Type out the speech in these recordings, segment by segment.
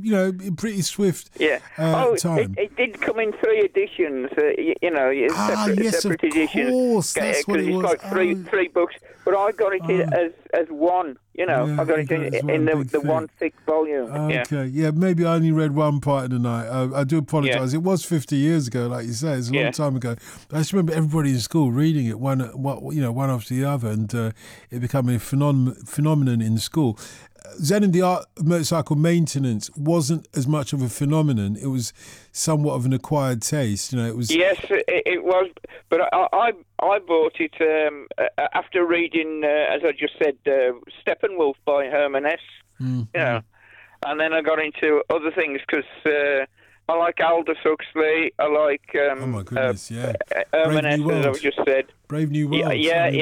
pretty swift Yeah. time. It did come in 3 editions. Separate editions. Course, that's what it was. It's like three books, but I got it as one. I got it in the one thick volume. Okay, maybe I only read one part of the night. I do apologise. It was 50 years ago, like you say. It's a long time ago. I just remember everybody in school reading it one after the other, and it became a phenomenon in school. Zen and the Art of Motorcycle Maintenance wasn't as much of a phenomenon. It was somewhat of an acquired taste. It was. Yes, it was. But I bought it after reading, as I just said, Steppenwolf by Herman Hesse. Mm-hmm. And then I got into other things because I like Aldous Huxley. I like oh my goodness, Herman Hesse, as I've just said. Brave New World.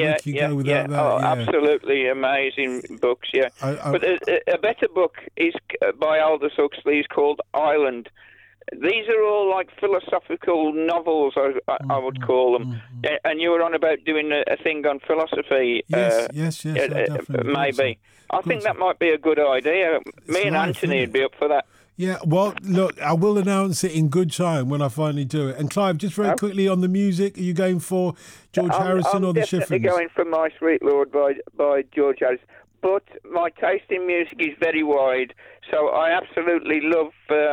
Absolutely amazing books. Yeah, but a better book is by Aldous Huxley. Is called Island. These are all like philosophical novels, I would call them. And you were on about doing a thing on philosophy. Yes. Maybe. I think that might be a good idea. Me and Anthony would be up for that. Yeah, well, look, I will announce it in good time when I finally do it. And Clive, just very quickly on the music, are you going for George Harrison or the Chiffons? I'm definitely going for My Sweet Lord by George Harrison. But my taste in music is very wide, so I absolutely love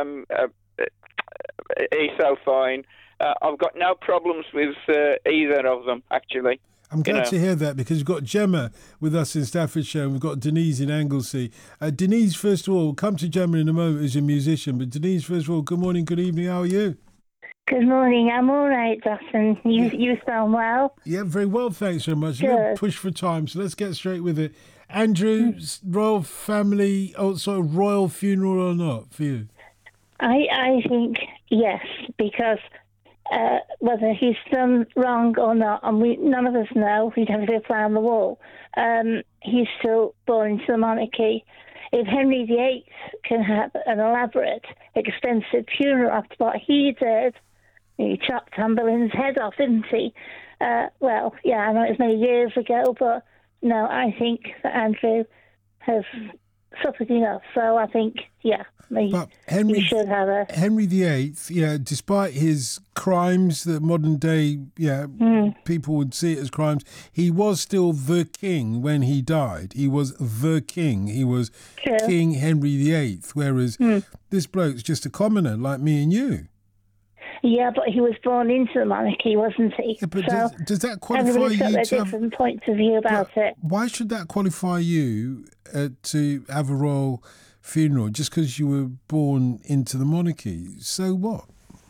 He's So Fine. I've got no problems with either of them, actually. I'm glad to hear that, because we've got Gemma with us in Staffordshire and we've got Denise in Anglesey. Denise, first of all, come to Gemma in a moment as a musician, but Denise, first of all, good morning, good evening, how are you? Good morning, I'm all right, Dustin. You sound well? Yeah, very well, thanks very much. Good. Push for time, so let's get straight with it. Andrew, royal family, royal funeral or not for you? I think yes, because whether he's done wrong or not, and none of us know, we'd have to go fly on the wall, he's still born into the monarchy. If Henry VIII can have an elaborate, expensive funeral after what he did, he chopped Anne Boleyn's head off, didn't he? I know it was many years ago, but no, I think that Andrew has suffered enough. So I think, he should have a... Henry VIII, despite his crimes that modern day people would see it as crimes, he was still the king when he died. He was the king. He was King Henry VIII, whereas this bloke's just a commoner like me and you. Yeah, but he was born into the monarchy, wasn't he? Yeah, but so does that qualify you to have different points of view about it? Why should that qualify you to have a royal funeral just because you were born into the monarchy? So what?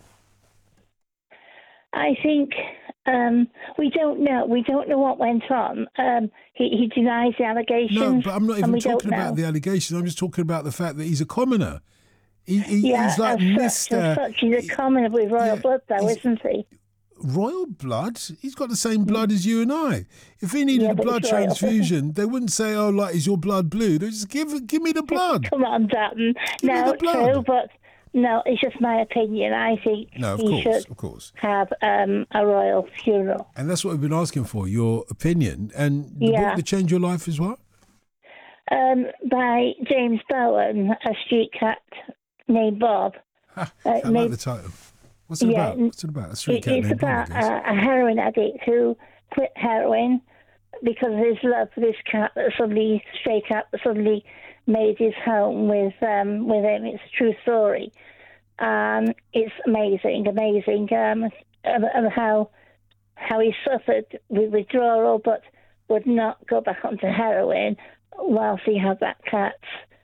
I think we don't know. We don't know what went on. He denies the allegations. No, but I'm not even talking about the allegations. I'm just talking about the fact that he's a commoner. He's like Mr. He's a commoner with royal blood, though, isn't he? Royal blood? He's got the same blood as you and I. If he needed a blood transfusion, they wouldn't say, is your blood blue? They'd just give me the blood. Come on, Dutton. No, true, but no, it's just my opinion. I think he should have a royal funeral. And that's what we've been asking for, your opinion. And the book that changed your life is what? By James Bowen, a street cat named Bob. I like the title. What's it about? What's it about? It's about a heroin addict who quit heroin because of his love for this cat, stray cat that suddenly made his home with him. It's a true story. It's amazing, and how he suffered with withdrawal, but would not go back onto heroin whilst he had that cat's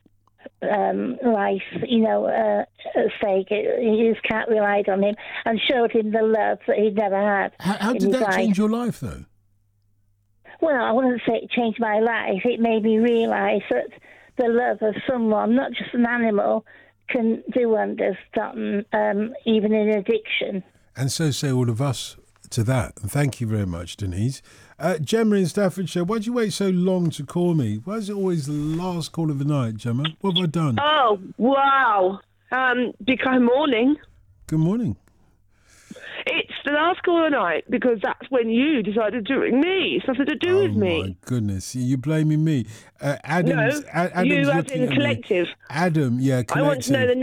life, at stake. His cat relied on him and showed him the love that he'd never had. How did that change your life, though? Well, I wouldn't say it changed my life. It made me realise that the love of someone, not just an animal, can do wonders, even in addiction. And so say all of us to that. And thank you very much, Denise. Gemma in Staffordshire, why do you wait so long to call me? Why is it always the last call of the night, Gemma? What have I done? Oh, wow. Because morning. Good morning. It's the last call of the night because that's when you decided to ring me. It's nothing to do with me. Oh, my goodness. You're blaming me. Adam's you as in collective. Adam, collective. I want to know the